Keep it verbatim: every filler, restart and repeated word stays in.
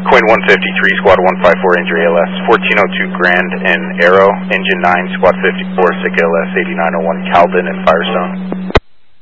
Quinn one fifty-three, Squad one fifty-four, injury L S fourteen oh two Grand and Arrow, Engine nine, Squad fifty-four, sick L S eighty-nine oh one Calvin and Firestone.